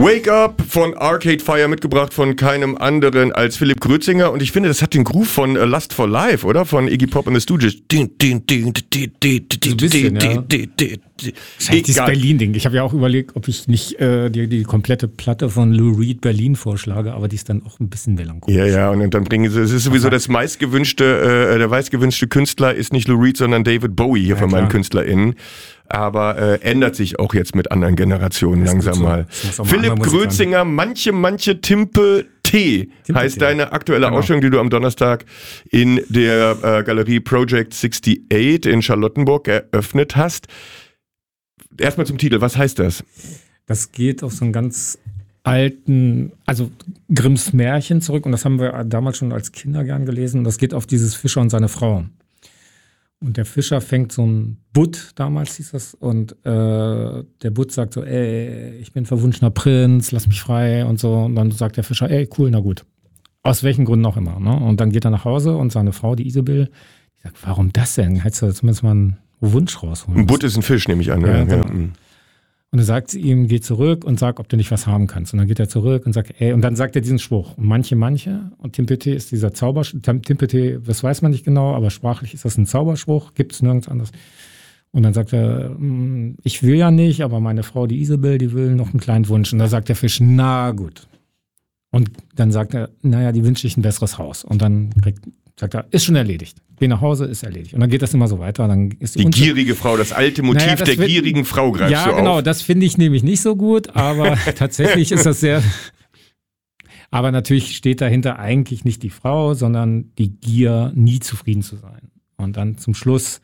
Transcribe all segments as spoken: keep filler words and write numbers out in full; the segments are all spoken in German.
Wake Up von Arcade Fire, mitgebracht von keinem anderen als Philipp Grötzinger. Und ich finde, das hat den Groove von uh, Lust for Life, oder? Von Iggy Pop and the Stooges. Ein bisschen, ja. Dieses Berlin-Ding. Ich habe ja auch überlegt, ob ich nicht äh, die, die komplette Platte von Lou Reed Berlin vorschlage, aber die ist dann auch ein bisschen melancholisch. Ja, ja, und dann bringen sie, es ist sowieso das meistgewünschte, äh, der meistgewünschte Künstler ist nicht Lou Reed, sondern David Bowie hier ja, von klar. meinen KünstlerInnen. Aber äh, ändert sich auch jetzt mit anderen Generationen langsam so. mal. Philipp Grötzinger, manche, manche Timpe T Timpe heißt T. deine aktuelle genau. Ausstellung, die du am Donnerstag in der äh, Galerie Project achtundachtzig in Charlottenburg eröffnet hast. Erstmal zum Titel, was heißt das? Das geht auf so einen ganz alten, also Grimms Märchen zurück und das haben wir damals schon als Kinder gern gelesen. Und das geht auf dieses Fischer und seine Frau. Und der Fischer fängt so ein Butt, damals hieß das, und äh, der Butt sagt so, ey, ich bin verwunschener Prinz, lass mich frei und so. Und dann sagt der Fischer, ey, cool, na gut. Aus welchen Gründen auch immer. Ne? Und dann geht er nach Hause und seine Frau, die Isabel, die sagt, warum das denn? Hättest du zumindest mal einen Wunsch rausholen. Ein Butt ist ein Fisch, nehme ich an. Ja, ja, genau. ja. Und dann sagt sie ihm, geh zurück und sag, ob du nicht was haben kannst. Und dann geht er zurück und sagt, ey, und dann sagt er diesen Spruch. Und manche, manche, und Timpete ist dieser Zauberspruch, Timpete, das weiß man nicht genau, aber sprachlich ist das ein Zauberspruch, gibt es nirgends anders. Und dann sagt er, ich will ja nicht, aber meine Frau, die Isabel, die will noch einen kleinen Wunsch. Und da sagt der Fisch, na gut. Und dann sagt er, naja, die wünsche ich ein besseres Haus. Und dann kriegt, sagt er, ist schon erledigt. Geh nach Hause, ist erledigt. Und dann geht das immer so weiter. Dann ist die, die gierige Frau, das alte Motiv naja, das der wird, gierigen Frau greifst ja, du auf. Ja, genau, das finde ich nämlich nicht so gut, aber tatsächlich ist das sehr... Aber natürlich steht dahinter eigentlich nicht die Frau, sondern die Gier, nie zufrieden zu sein. Und dann zum Schluss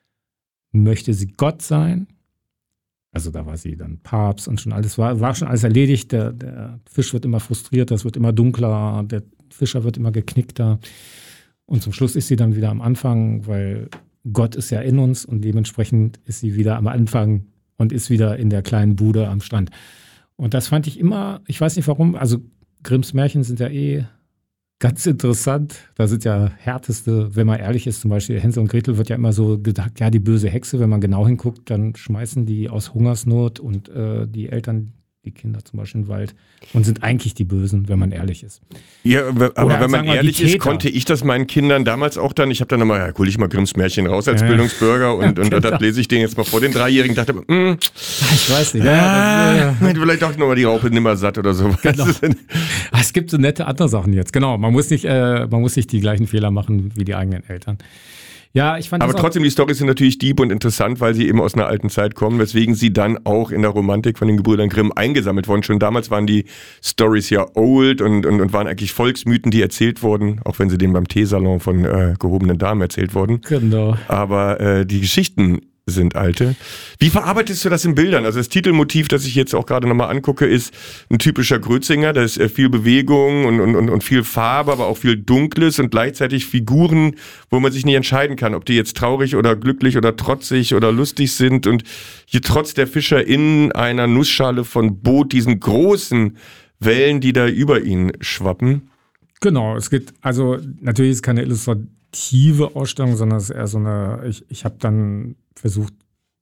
möchte sie Gott sein. Also da war sie dann Papst und schon alles, war, war schon alles erledigt. Der, der Fisch wird immer frustrierter, es wird immer dunkler, der Fischer wird immer geknickter. Und zum Schluss ist sie dann wieder am Anfang, weil Gott ist ja in uns und dementsprechend ist sie wieder am Anfang und ist wieder in der kleinen Bude am Strand. Und das fand ich immer, ich weiß nicht warum, also Grimms Märchen sind ja eh ganz interessant. Da sind ja härteste, wenn man ehrlich ist, zum Beispiel Hänsel und Gretel wird ja immer so gedacht, ja, die böse Hexe, wenn man genau hinguckt, dann schmeißen die aus Hungersnot und äh, die Eltern, die Kinder zum Beispiel in den Wald und sind eigentlich die Bösen, wenn man ehrlich ist. Ja, aber Oder wenn man ehrlich ist, konnte ich das meinen Kindern damals auch dann, ich habe dann nochmal, ja, hol ich mal Grimms Märchen raus als ja. Bildungsbürger und, und, und das lese ich denen jetzt mal vor den Dreijährigen, dachte, mh, ich weiß nicht. Ja, ja, das, ja. Vielleicht auch nochmal die Raupe nimmersatt oder so. Genau. Es gibt so nette andere Sachen jetzt, genau. Man muss nicht, äh, man muss nicht die gleichen Fehler machen wie die eigenen Eltern. Ja, ich fand Aber trotzdem, die Storys sind natürlich deep und interessant, weil sie eben aus einer alten Zeit kommen, weswegen sie dann auch in der Romantik von den Gebrüdern Grimm eingesammelt wurden. Schon damals waren die Storys ja old und, und, und waren eigentlich Volksmythen, die erzählt wurden, auch wenn sie denen beim Teesalon von äh, gehobenen Damen erzählt wurden. Genau. Aber äh, die Geschichten sind alte. Wie verarbeitest du das in Bildern? Also das Titelmotiv, das ich jetzt auch gerade nochmal angucke, ist ein typischer Grötzinger. Da ist viel Bewegung und, und, und viel Farbe, aber auch viel Dunkles und gleichzeitig Figuren, wo man sich nicht entscheiden kann, ob die jetzt traurig oder glücklich oder trotzig oder lustig sind. Und hier trotz der Fischer in einer Nussschale von Boot, diesen großen Wellen, die da über ihn schwappen. Genau, es geht, also natürlich ist es keine illustrative Ausstellung, sondern es ist eher so eine, ich, ich habe dann versucht,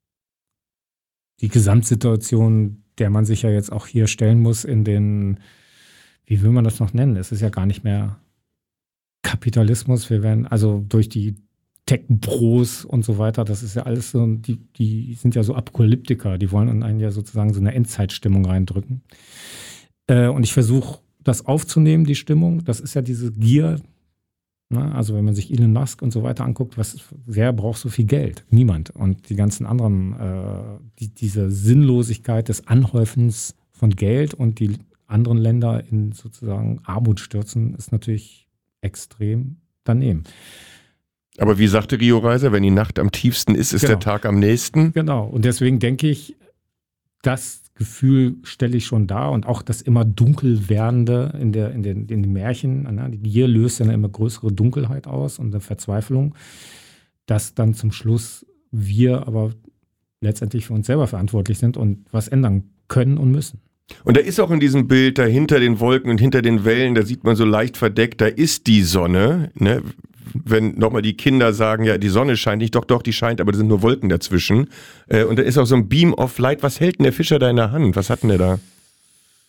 die Gesamtsituation, der man sich ja jetzt auch hier stellen muss, in den, wie will man das noch nennen? Es ist ja gar nicht mehr Kapitalismus. Wir werden, also durch die Tech-Bros und so weiter, das ist ja alles so, die, die sind ja so Apokalyptiker, die wollen in einen ja sozusagen so eine Endzeitstimmung reindrücken. Äh, und ich versuche, das aufzunehmen, die Stimmung. Das ist ja diese Gier. Ne? Also wenn man sich Elon Musk und so weiter anguckt, was, wer braucht so viel Geld? Niemand. Und die ganzen anderen, äh, die, diese Sinnlosigkeit des Anhäufens von Geld und die anderen Länder in sozusagen Armut stürzen, ist natürlich extrem daneben. Aber wie sagte Rio Reiser, wenn die Nacht am tiefsten ist, ist genau. der Tag am nächsten. Genau. Und deswegen denke ich, das Gefühl stelle ich schon dar und auch das immer dunkel werdende in, der, in, den, in den Märchen. Ne? Die Gier löst ja eine immer größere Dunkelheit aus und eine Verzweiflung, dass dann zum Schluss wir aber letztendlich für uns selber verantwortlich sind und was ändern können und müssen. Und da ist auch in diesem Bild, da hinter den Wolken und hinter den Wellen, da sieht man so leicht verdeckt, da ist die Sonne, ne? Wenn nochmal die Kinder sagen, ja, die Sonne scheint nicht, doch, doch, die scheint, aber da sind nur Wolken dazwischen. Äh, und da ist auch so ein Beam of Light. Was hält denn der Fischer da in der Hand? Was hat denn der da?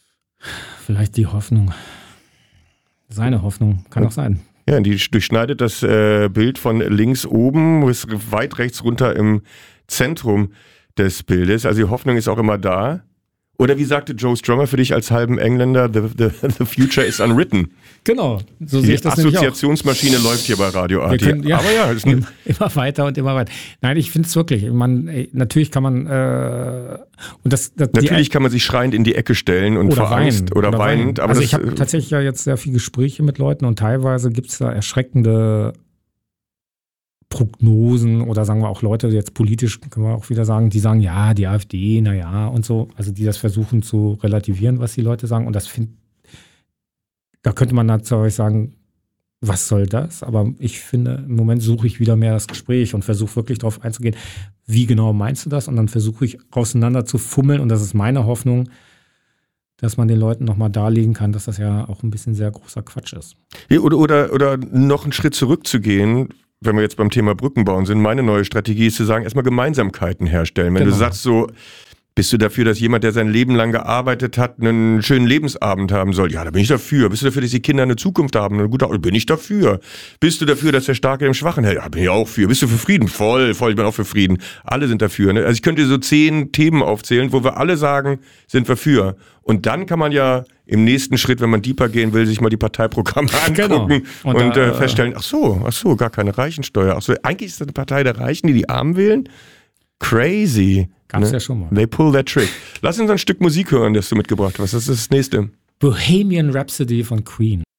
Vielleicht die Hoffnung. Seine Hoffnung, kann auch sein. Ja, die durchschneidet das äh, Bild von links oben, ist weit rechts runter im Zentrum des Bildes. Also die Hoffnung ist auch immer da. Oder wie sagte Joe Strummer für dich als halben Engländer, the, the, the future is unwritten. Genau, so die sehe ich das nämlich auch. Assoziationsmaschine läuft hier bei Radio A D. Können, ja, aber ja, ist ein immer weiter und immer weiter. Nein, ich finde es wirklich. Man, ey, natürlich kann man äh, und das, das natürlich die, kann man sich schreiend in die Ecke stellen und vor Angst oder, oder weinend. Aber also das, ich habe tatsächlich ja jetzt sehr viele Gespräche mit Leuten und teilweise gibt es da erschreckende Prognosen oder sagen wir auch Leute, jetzt politisch können wir auch wieder sagen, die sagen, ja, die AfD, naja und so, also die das versuchen zu relativieren, was die Leute sagen und das finde, da könnte man natürlich sagen, was soll das? Aber ich finde, im Moment suche ich wieder mehr das Gespräch und versuche wirklich darauf einzugehen, wie genau meinst du das? Und dann versuche ich auseinander zu fummeln und das ist meine Hoffnung, dass man den Leuten nochmal darlegen kann, dass das ja auch ein bisschen sehr großer Quatsch ist. Ja, oder, oder, oder noch einen Schritt zurückzugehen, wenn wir jetzt beim Thema Brückenbauen sind, meine neue Strategie ist zu sagen, erstmal Gemeinsamkeiten herstellen. Wenn genau. du sagst so, bist du dafür, dass jemand, der sein Leben lang gearbeitet hat, einen schönen Lebensabend haben soll? Ja, da bin ich dafür. Bist du dafür, dass die Kinder eine Zukunft haben? Eine gute, bin ich dafür. Bist du dafür, dass der Starke dem Schwachen hält? Ja, bin ich auch für. Bist du für Frieden? Voll, voll, ich bin auch für Frieden. Alle sind dafür. Ne? Also ich könnte so zehn Themen aufzählen, wo wir alle sagen, sind wir für. Und dann kann man ja im nächsten Schritt, wenn man deeper gehen will, sich mal die Parteiprogramme angucken genau. und, und äh, feststellen, ach so, ach so, gar keine Reichensteuer. Ach so, eigentlich ist das eine Partei der Reichen, die die Armen wählen? Crazy. Gab's ne? ja schon mal. They pull that trick. Lass uns ein Stück Musik hören, das du mitgebracht hast. Das ist das nächste. Bohemian Rhapsody von Queen.